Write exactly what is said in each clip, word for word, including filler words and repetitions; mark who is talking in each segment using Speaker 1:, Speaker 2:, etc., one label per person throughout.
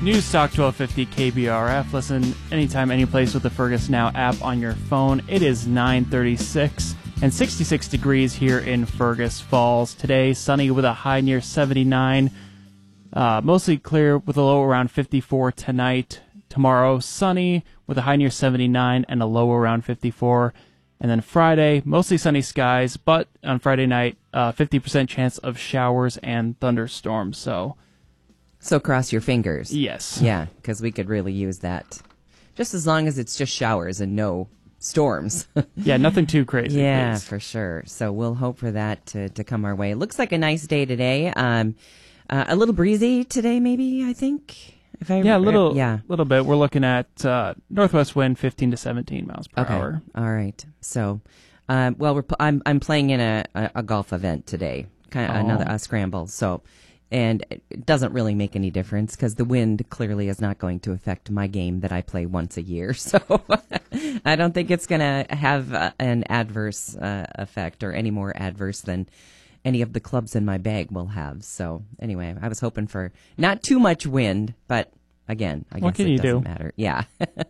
Speaker 1: News Talk twelve fifty K B R F. Listen anytime, anyplace with the Fergus Now app on your phone. It is nine thirty-six and sixty-six degrees here in Fergus Falls. Today, sunny with a high near seventy-nine. Uh, mostly clear with a low around fifty-four tonight. Tomorrow, sunny with a high near seventy-nine and a low around fifty-four. And then Friday, mostly sunny skies, but on Friday night, uh, fifty percent chance of showers and thunderstorms. So...
Speaker 2: So cross your fingers.
Speaker 1: Yes.
Speaker 2: Yeah, because we could really use that. Just as long as it's just showers and no storms.
Speaker 1: Yeah, nothing too crazy.
Speaker 2: Yeah,
Speaker 1: please.
Speaker 2: for sure. So we'll hope for that to, to come our way. It looks like a nice day today. Um, uh, a little breezy today, maybe, I think. If I
Speaker 1: yeah, a little,
Speaker 2: yeah.
Speaker 1: little bit. We're looking at uh, northwest wind, fifteen to seventeen miles per
Speaker 2: okay.
Speaker 1: hour.
Speaker 2: All right. So, um, well, we're, I'm I'm playing in a, a, a golf event today, kind of
Speaker 1: Oh.
Speaker 2: another a scramble. So. And it doesn't really make any difference because the wind clearly is not going to affect my game that I play once a year. So I don't think it's going to have uh, an adverse uh, effect or any more adverse than any of the clubs in my bag will have. So anyway, I was hoping for not too much wind, but again, I
Speaker 1: What
Speaker 2: guess
Speaker 1: can
Speaker 2: it
Speaker 1: you
Speaker 2: doesn't
Speaker 1: do?
Speaker 2: matter. Yeah.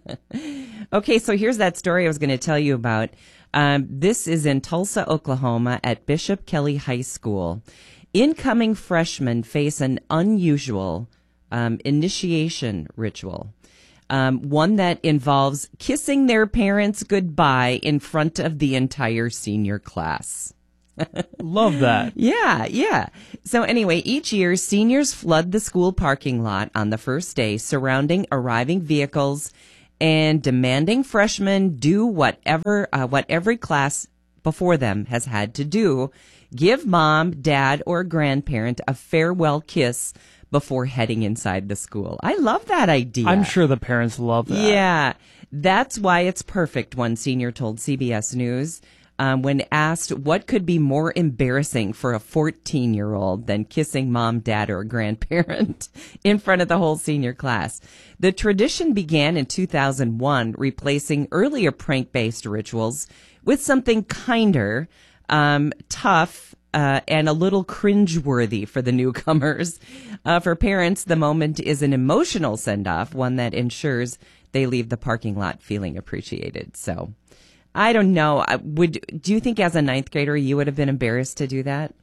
Speaker 2: Okay, so here's that story I was going to tell you about. Um, this is in Tulsa, Oklahoma at Bishop Kelly High School. Incoming freshmen face an unusual um, initiation ritual, um, one that involves kissing their parents goodbye in front of the entire senior class.
Speaker 1: Love that.
Speaker 2: Yeah, yeah. So anyway, each year, seniors flood the school parking lot on the first day, surrounding arriving vehicles and demanding freshmen do whatever, uh, what every class before them has had to do. Give mom, dad, or grandparent a farewell kiss before heading inside the school. I love that idea.
Speaker 1: I'm sure the parents love that.
Speaker 2: Yeah, that's why it's perfect, one senior told C B S News. Um, when asked what could be more embarrassing for a fourteen-year-old than kissing mom, dad, or grandparent in front of the whole senior class. The tradition began in two thousand one, replacing earlier prank-based rituals with something kinder, um, tough, uh, and a little cringeworthy for the newcomers. Uh, for parents, the moment is an emotional send-off, one that ensures they leave the parking lot feeling appreciated. So... I don't know. I would do you think as a ninth grader you would have been embarrassed to do that?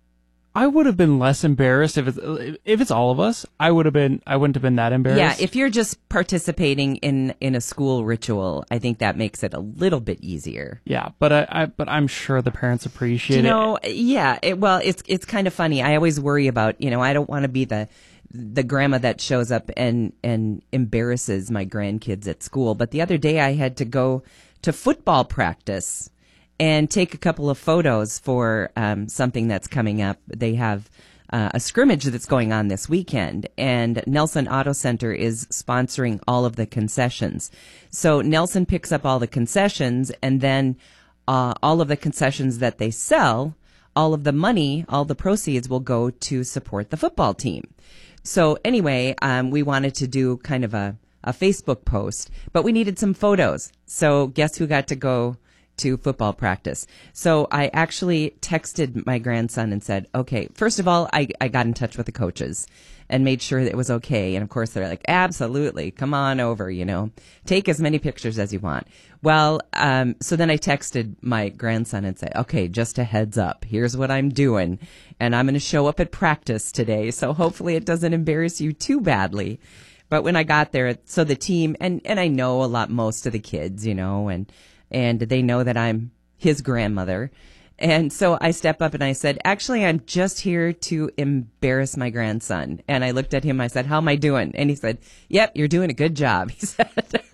Speaker 1: I would have been less embarrassed if it's if it's all of us. I would have been. I wouldn't have been that embarrassed.
Speaker 2: Yeah, if you're just participating in, in a school ritual, I think that makes it a little bit easier.
Speaker 1: Yeah, but I, I but I'm sure the parents appreciate
Speaker 2: you know,
Speaker 1: it.
Speaker 2: Yeah. It, well, it's it's kind of funny. I always worry about. You know, I don't want to be the the grandma that shows up and and embarrasses my grandkids at school. But the other day I had to go to football practice and take a couple of photos for um, something that's coming up. They have uh, a scrimmage that's going on this weekend, and Nelson Auto Center is sponsoring all of the concessions. So Nelson picks up all the concessions, and then uh, all of the concessions that they sell, all of the money, all the proceeds will go to support the football team. So anyway, um, we wanted to do kind of a a Facebook post, but we needed some photos. So guess who got to go to football practice? So I actually texted my grandson and said, okay, first of all, I, I got in touch with the coaches and made sure that it was okay. And of course they're like, absolutely, come on over, you know, take as many pictures as you want. Well, um, so then I texted my grandson and said, okay, just a heads up, here's what I'm doing. And I'm going to show up at practice today. So hopefully it doesn't embarrass you too badly. But when I got there, so the team, and, and I know a lot, most of the kids, you know, and, and they know that I'm his grandmother. And so I step up and I said, actually, I'm just here to embarrass my grandson. And I looked at him, I said, how am I doing? And he said, yep, you're doing a good job, he said.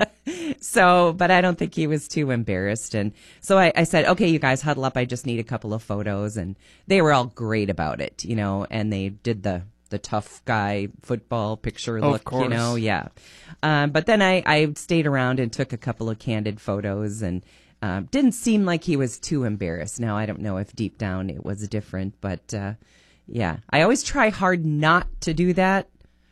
Speaker 2: So, but I don't think he was too embarrassed. And so I, I said, okay, you guys huddle up. I just need a couple of photos. And they were all great about it, you know, and they did the the tough guy football picture look,
Speaker 1: Of course.
Speaker 2: you know, yeah. Um, but then I, I stayed around and took a couple of candid photos and um, didn't seem like he was too embarrassed. Now, I don't know if deep down it was different, but uh, yeah. I always try hard not to do that.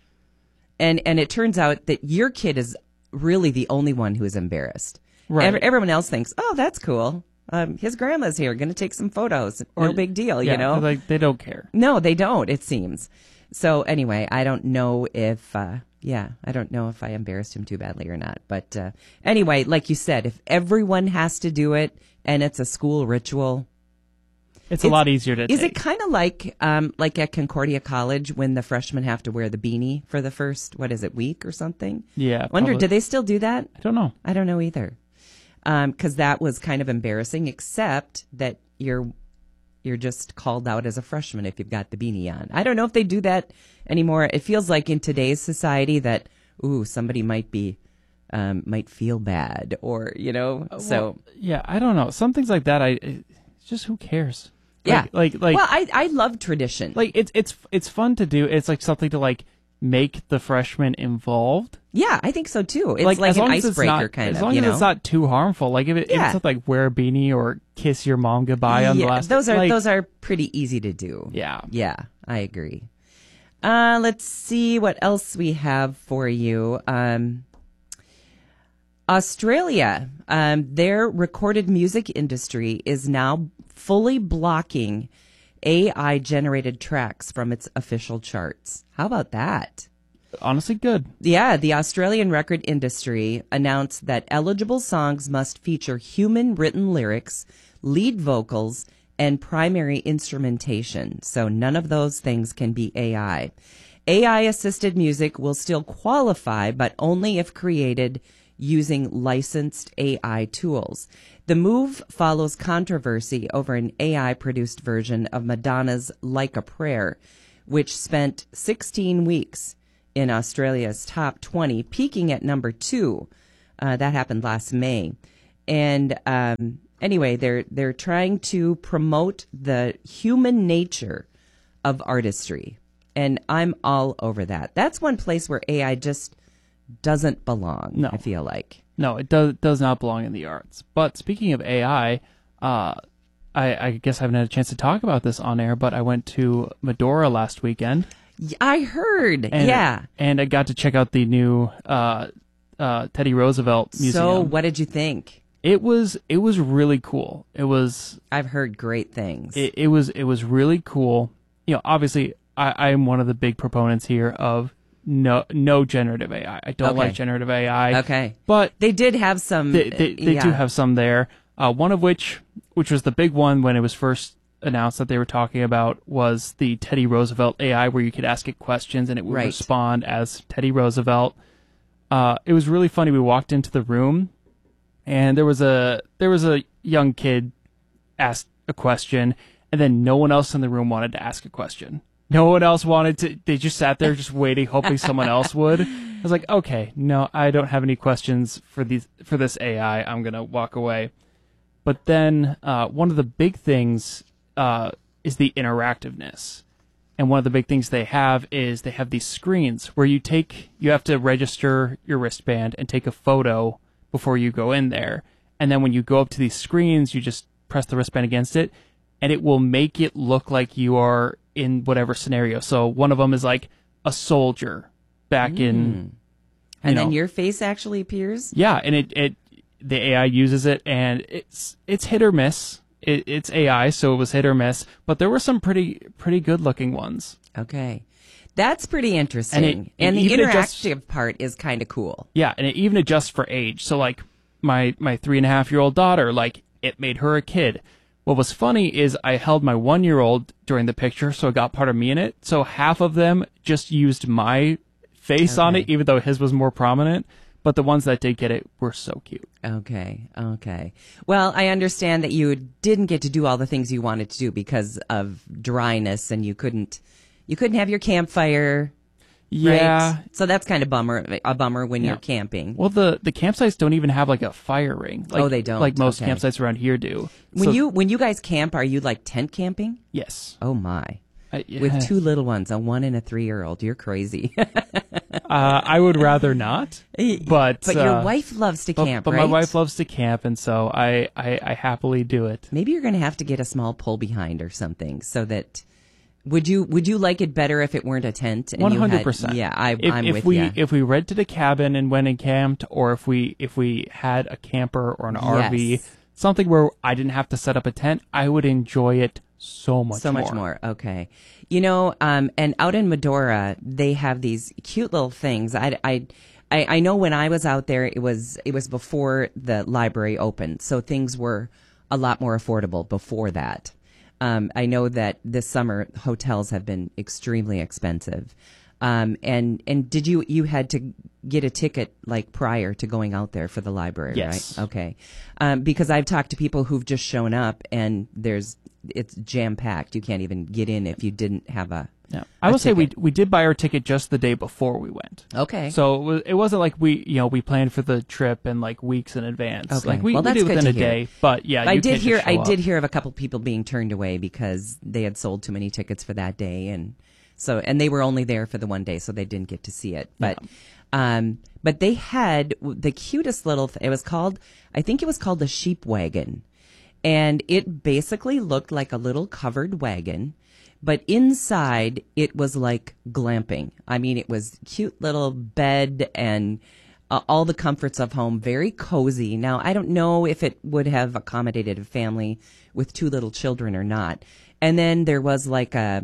Speaker 2: And, and it turns out that your kid is really the only one who is embarrassed.
Speaker 1: Right.
Speaker 2: Ev- everyone else thinks, oh, that's cool. Um, his grandma's here, going to take some photos. No
Speaker 1: Or-
Speaker 2: big deal,
Speaker 1: yeah,
Speaker 2: you know?
Speaker 1: like they don't care.
Speaker 2: No, they don't, it seems. So anyway, I don't know if, uh, yeah, I don't know if I embarrassed him too badly or not. But uh, anyway, like you said, if everyone has to do it and it's a school ritual,
Speaker 1: it's, it's a lot easier to
Speaker 2: Is
Speaker 1: take.
Speaker 2: it kind of like um, like at Concordia College when the freshmen have to wear the beanie for the first, what is it, week or something?
Speaker 1: Yeah.
Speaker 2: Wonder,
Speaker 1: probably.
Speaker 2: do they still do that?
Speaker 1: I don't know.
Speaker 2: I don't know either. Because um, that was kind of embarrassing, except that you're you're just called out as a freshman if you've got the beanie on. I don't know if they do that anymore. It feels like in today's society that, ooh, somebody might be, um, might feel bad or, you know,
Speaker 1: Uh,
Speaker 2: so.
Speaker 1: well, yeah, I don't know. Some things like that, I it's just who cares?
Speaker 2: Yeah.
Speaker 1: Like, like, like
Speaker 2: well, I, I love tradition.
Speaker 1: like it's, it's, it's fun to do. It's like something to like make the freshmen involved.
Speaker 2: Yeah, I think so too. It's like,
Speaker 1: as
Speaker 2: an
Speaker 1: long as it's
Speaker 2: icebreaker
Speaker 1: not,
Speaker 2: kind
Speaker 1: as
Speaker 2: of,
Speaker 1: long
Speaker 2: you
Speaker 1: as
Speaker 2: know.
Speaker 1: it's not too harmful. Like if, it,
Speaker 2: Yeah.
Speaker 1: if it's not like wear a beanie or kiss your mom goodbye on
Speaker 2: yeah,
Speaker 1: the last.
Speaker 2: those are
Speaker 1: like,
Speaker 2: those are pretty easy to do.
Speaker 1: Yeah.
Speaker 2: Yeah, I agree. Uh, let's see what else we have for you. Um, Australia, um, their recorded music industry is now fully blocking A I-generated tracks from its official charts. How about that?
Speaker 1: Honestly, good.
Speaker 2: Yeah, the Australian record industry announced that eligible songs must feature human written lyrics, lead vocals, and primary instrumentation. So none of those things can be A I. A I-assisted music will still qualify, but only if created using licensed A I tools. The move follows controversy over an A I-produced version of Madonna's Like a Prayer, which spent sixteen weeks in Australia's top twenty, peaking at number two. Uh, that happened last May. And um, anyway, they're they're trying to promote the human nature of artistry. And I'm all over that. That's one place where A I just doesn't belong,
Speaker 1: No.
Speaker 2: I feel like.
Speaker 1: No, it does does not belong in the arts. But speaking of A I, uh, I, I guess I haven't had a chance to talk about this on air, but I went to Medora last weekend.
Speaker 2: I heard,
Speaker 1: And,
Speaker 2: yeah.
Speaker 1: And I got to check out the new uh, uh, Teddy Roosevelt Museum.
Speaker 2: So what did you think?
Speaker 1: It was it was really cool. It was
Speaker 2: I've heard great things.
Speaker 1: it, it was it was really cool. You know, obviously, I, I am one of the big proponents here of no no generative A I. I don't
Speaker 2: Okay.
Speaker 1: like generative A I.
Speaker 2: Okay.
Speaker 1: But
Speaker 2: They did have some.
Speaker 1: they they, they
Speaker 2: yeah.
Speaker 1: do have some there. Uh, one of which, which was the big one when it was first announced that they were talking about, was the Teddy Roosevelt A I, where you could ask it questions and it would
Speaker 2: Right.
Speaker 1: respond as Teddy Roosevelt. Uh, it was really funny. We walked into the room, and there was a there was a young kid asked a question, and then no one else in the room wanted to ask a question. No one else wanted to. They just sat there, just waiting, hoping someone else would. I was like, okay, no, I don't have any questions for these for this A I. I'm gonna walk away. But then uh, one of the big things uh, is the interactiveness. And one of the big things they have is they have these screens where you take, you have to register your wristband and take a photo before you go in there. And then when you go up to these screens, you just press the wristband against it, and it will make it look like you are in whatever scenario. So one of them is like a soldier back in,
Speaker 2: And
Speaker 1: you
Speaker 2: then
Speaker 1: know,
Speaker 2: your face actually appears?
Speaker 1: yeah, and it, it the A I uses it, and it's it's hit or miss. It, it's A I, so it was hit or miss. But there were some pretty pretty good looking ones.
Speaker 2: Okay. That's pretty interesting.
Speaker 1: And
Speaker 2: And,
Speaker 1: it- it
Speaker 2: the
Speaker 1: even adjusts-
Speaker 2: interactive part is kind of cool.
Speaker 1: Yeah, and it even adjusts for age. So like my my three and a half year old daughter, like it made her a kid. What was funny is I held my one year old during the picture, so it got part of me in it. So half of them just used my face on
Speaker 2: Okay.
Speaker 1: it, even though his was more prominent. But the ones that did get it were so cute.
Speaker 2: Okay. Okay. Well, I understand that you didn't get to do all the things you wanted to do because of dryness and you couldn't you couldn't have your campfire.
Speaker 1: Yeah.
Speaker 2: Right? So that's kind of bummer a bummer when
Speaker 1: Yeah.
Speaker 2: you're camping.
Speaker 1: Well, the, the campsites don't even have like a fire ring. Like,
Speaker 2: Oh, they don't?
Speaker 1: Like most
Speaker 2: Okay.
Speaker 1: campsites around here do.
Speaker 2: When
Speaker 1: So-
Speaker 2: you when you guys camp, are you like tent camping?
Speaker 1: yes,
Speaker 2: Oh my.
Speaker 1: I, yeah.
Speaker 2: With two little ones, a one and a three year old. You're crazy.
Speaker 1: uh, I would rather not. But
Speaker 2: But your
Speaker 1: uh,
Speaker 2: wife loves to
Speaker 1: but,
Speaker 2: camp,
Speaker 1: but
Speaker 2: right?
Speaker 1: my wife loves to camp, and so I, I, I happily do it.
Speaker 2: Maybe you're going to have to get a small pull behind or something so that would you would you like it better if it weren't a tent? and you
Speaker 1: One
Speaker 2: had-
Speaker 1: hundred percent.
Speaker 2: Yeah, I,
Speaker 1: If,
Speaker 2: I'm
Speaker 1: if
Speaker 2: with
Speaker 1: we
Speaker 2: you.
Speaker 1: if we rented a cabin and went and camped, or if we if we had a camper or an R V,
Speaker 2: Yes.
Speaker 1: something where I didn't have to set up a tent, I would enjoy it so much
Speaker 2: so
Speaker 1: more.
Speaker 2: much more. Okay. You know, um, and out in Medora, they have these cute little things. I, I, I, I know when I was out there, it was it was before the library opened, so things were a lot more affordable before that. Um, I know that this summer hotels have been extremely expensive. Um, and and did you you had to get a ticket like prior to going out there for the library,
Speaker 1: Yes.
Speaker 2: right? Okay. Um, because I've talked to people who've just shown up and there's it's jam packed. You can't even get in if you didn't have a.
Speaker 1: Yeah. I will say we we did buy our ticket just the day before we went.
Speaker 2: Okay.
Speaker 1: So it, was, it wasn't like we you know we planned for the trip and like weeks in advance.
Speaker 2: Okay.
Speaker 1: Like we,
Speaker 2: Well,
Speaker 1: we
Speaker 2: that's
Speaker 1: did
Speaker 2: good
Speaker 1: within
Speaker 2: to
Speaker 1: a
Speaker 2: hear.
Speaker 1: day. But yeah,
Speaker 2: I
Speaker 1: you
Speaker 2: did
Speaker 1: can't
Speaker 2: hear
Speaker 1: just
Speaker 2: I
Speaker 1: show
Speaker 2: did
Speaker 1: up.
Speaker 2: hear of a couple people being turned away because they had sold too many tickets for that day, and so and they were only there for the one day, so they didn't get to see it. But um, but they had the cutest little. Th- it was called I think it was called the sheep wagon, and it basically looked like a little covered wagon. But inside, it was like glamping. I mean, it was cute little bed and uh, all the comforts of home, very cozy. Now, I don't know if it would have accommodated a family with two little children or not. And then there was like a,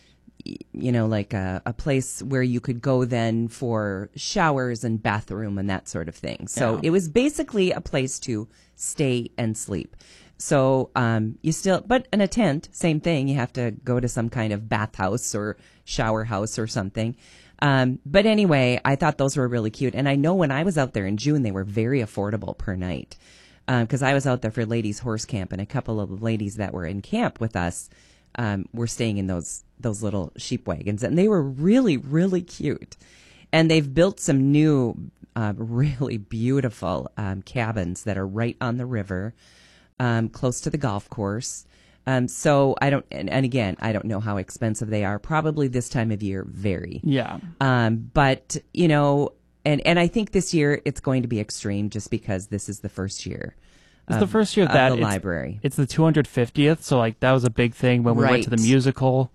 Speaker 2: you know, like a, a place where you could go then for showers and bathroom and that sort of thing. So
Speaker 1: Yeah.
Speaker 2: it was basically a place to stay and sleep. So um, you still, but in a tent, same thing. You have to go to some kind of bathhouse or shower house or something. Um, but anyway, I thought those were really cute. And I know when I was out there in June, they were very affordable per night. Because I was out there for ladies' horse camp, and a couple of the ladies that were in camp with us um, were staying in those those little sheep wagons, and they were really, really cute. And they've built some new, uh, really beautiful um, cabins that are right on the river. Um, close to the golf course. Um, so I don't, and, and again, I don't know how expensive they are. Probably this time of year, very.
Speaker 1: Yeah.
Speaker 2: Um, but, you know, and, and I think this year it's going to be extreme just because this is the first year.
Speaker 1: It's
Speaker 2: of,
Speaker 1: the first year of
Speaker 2: of
Speaker 1: that.
Speaker 2: the
Speaker 1: it's,
Speaker 2: library.
Speaker 1: It's the two hundred fiftieth, so like that was a big thing when we went to the
Speaker 2: Right.
Speaker 1: musical.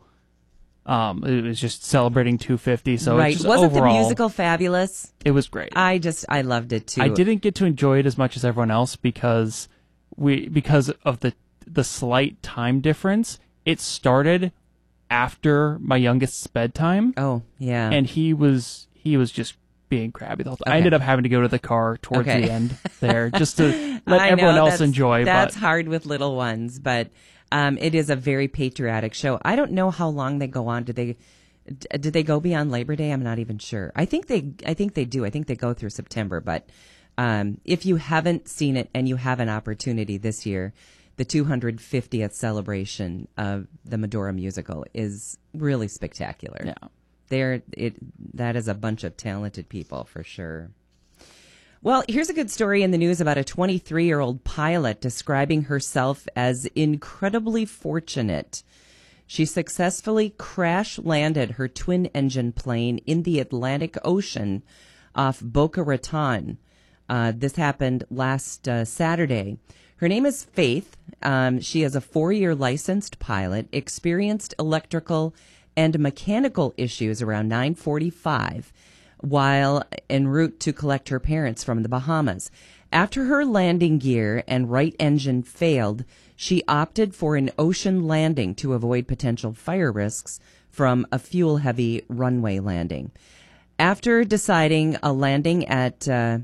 Speaker 1: Um, it was just celebrating two fifty. So
Speaker 2: right.
Speaker 1: it's just
Speaker 2: Wasn't
Speaker 1: overall,
Speaker 2: the musical fabulous?
Speaker 1: It was great.
Speaker 2: I just, I loved it too.
Speaker 1: I didn't get to enjoy it as much as everyone else because we because of the the slight time difference. It started after my youngest's bedtime,
Speaker 2: Oh, yeah.
Speaker 1: and he was he was just being crabby the whole time. I
Speaker 2: Okay.
Speaker 1: ended up having to go to the car towards
Speaker 2: Okay.
Speaker 1: the end there just to let
Speaker 2: I
Speaker 1: everyone
Speaker 2: know,
Speaker 1: else
Speaker 2: that's-
Speaker 1: enjoy.
Speaker 2: That's
Speaker 1: but
Speaker 2: hard with little ones, but um, it is a very patriotic show. I don't know how long they go on. Do they? d- Did they go beyond Labor Day? I'm not even sure. I think they. I think they do. I think they go through September. But um, if you haven't seen it and you have an opportunity this year, the two hundred fiftieth celebration of the Medora musical is really spectacular.
Speaker 1: yeah.
Speaker 2: There, it that is a bunch of talented people for sure. Well, here's a good story in the news about a twenty-three-year-old pilot describing herself as incredibly fortunate. She successfully crash landed her twin-engine plane in the Atlantic Ocean off Boca Raton. Uh, this happened last uh, Saturday. Her name is Faith. Um, she is a four-year licensed pilot, experienced electrical and mechanical issues around nine forty-five while en route to collect her parents from the Bahamas. After her landing gear and right engine failed, she opted for an ocean landing to avoid potential fire risks from a fuel-heavy runway landing. After deciding a landing at uh,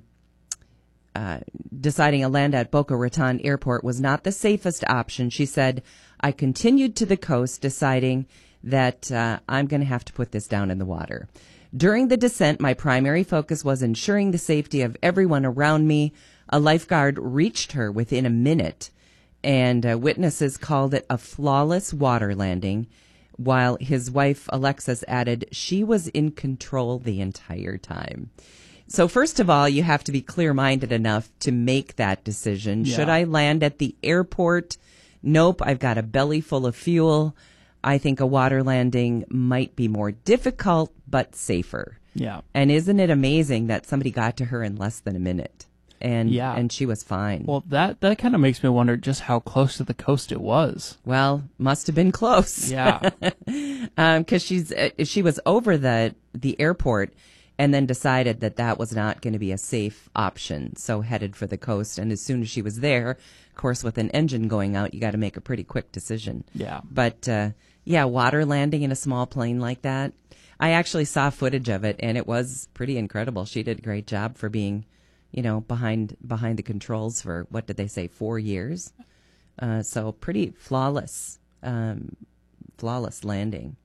Speaker 2: uh, deciding a land at Boca Raton Airport was not the safest option, she said, "I continued to the coast, deciding that uh, I'm going to have to put this down in the water. During the descent, my primary focus was ensuring the safety of everyone around me. A lifeguard reached her within a minute, and uh, witnesses called it a flawless water landing, while his wife, Alexis, added she was in control the entire time." So first of all, you have to be clear-minded enough to make that decision.
Speaker 1: Yeah.
Speaker 2: Should I land at the airport? Nope, I've got a belly full of fuel. I think a water landing might be more difficult, but safer.
Speaker 1: Yeah.
Speaker 2: And isn't it amazing that somebody got to her in less than a minute? And
Speaker 1: Yeah.
Speaker 2: and she was fine.
Speaker 1: Well, that that kind of makes me wonder just how close to the coast it was.
Speaker 2: Well, must have been close.
Speaker 1: Yeah.
Speaker 2: Um, 'cause she's uh, she was over the the airport, and then decided that that was not going to be a safe option, so headed for the coast. And as soon as she was there, of course, with an engine going out, you got to make a pretty quick decision.
Speaker 1: Yeah.
Speaker 2: But, uh, yeah, water landing in a small plane like that. I actually saw footage of it, and it was pretty incredible. She did a great job for being, you know, behind behind the controls for, what did they say, four years? Uh, so pretty flawless, um, flawless landing.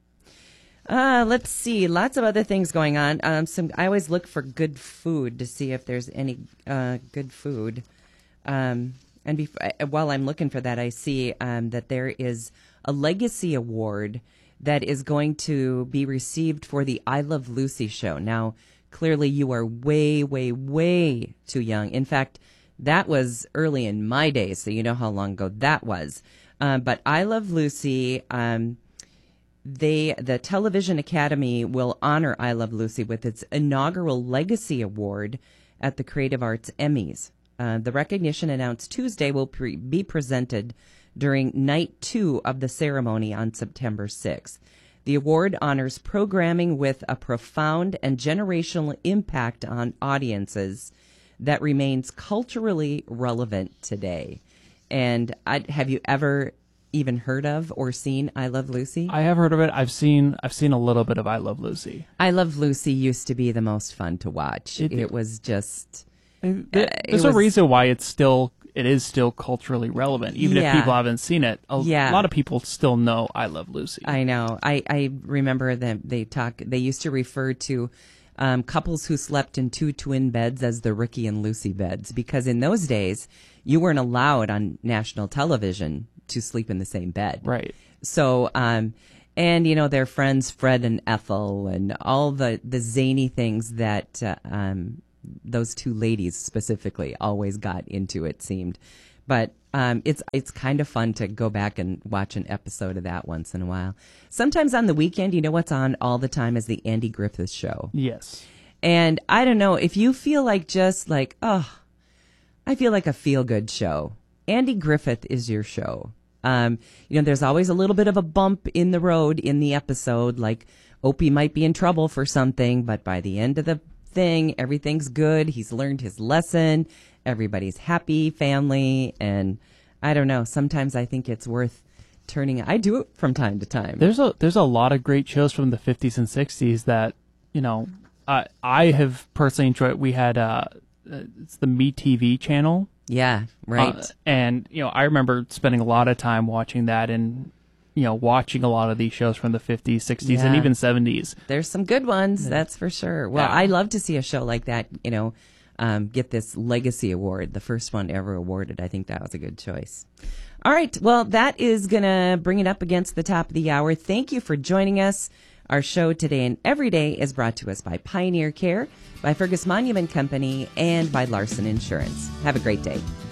Speaker 2: Uh, let's see. Lots of other things going on. Um, some I always look for good food to see if there's any uh, good food. Um, and bef- while I'm looking for that, I see um, that there is a legacy award that is going to be received for the I Love Lucy show. Now, clearly you are way, way, way too young. In fact, that was early in my days, so you know how long ago that was. Um, but I Love Lucy... Um, They, the Television Academy will honor I Love Lucy with its inaugural Legacy Award at the Creative Arts Emmys. Uh, the recognition announced Tuesday will pre- be presented during night two of the ceremony on September sixth. The award honors programming with a profound and generational impact on audiences that remains culturally relevant today. And I, have you ever even heard of or seen I Love Lucy?
Speaker 1: I have heard of it. I've seen I've seen a little bit of I Love Lucy.
Speaker 2: I Love Lucy used to be the most fun to watch. It, it was just
Speaker 1: There, there's
Speaker 2: uh,
Speaker 1: a reason why it's still it is still culturally relevant, even
Speaker 2: Yeah.
Speaker 1: if people haven't seen it. A
Speaker 2: Yeah.
Speaker 1: lot of people still know I Love Lucy.
Speaker 2: I know. I, I remember that they talk. They used to refer to um, couples who slept in two twin beds as the Ricky and Lucy beds, because in those days you weren't allowed on national television to sleep in the same bed.
Speaker 1: Right.
Speaker 2: So, um, and you know, their friends Fred and Ethel, and all the the zany things that uh, um, those two ladies specifically always got into. It seemed, but um, it's it's kind of fun to go back and watch an episode of that once in a while. Sometimes on the weekend, you know what's on all the time is the Andy Griffith Show.
Speaker 1: Yes.
Speaker 2: And I don't know if you feel like just like, oh, I feel like a feel good show. Andy Griffith is your show. Um, you know, there's always a little bit of a bump in the road in the episode, like Opie might be in trouble for something, but by the end of the thing, everything's good. He's learned his lesson. Everybody's happy, family, and I don't know. Sometimes I think it's worth turning. I do it from time to time.
Speaker 1: There's a there's a lot of great shows from the fifties and sixties that, you know, I I have personally enjoyed. We had uh, it's the MeTV channel.
Speaker 2: Yeah, right.
Speaker 1: Uh, and, you know, I remember spending a lot of time watching that and, you know, watching a lot of these shows from the fifties, sixties, and
Speaker 2: Yeah.
Speaker 1: even seventies.
Speaker 2: There's some good ones, that's for sure. Well,
Speaker 1: Yeah.
Speaker 2: I love to see a show like that, you know, um, get this Legacy Award, the first one ever awarded. I think that was a good choice. All right. Well, that is going to bring it up against the top of the hour. Thank you for joining us. Our show today and every day is brought to us by Pioneer Care, by Fergus Monument Company, and by Larson Insurance. Have a great day.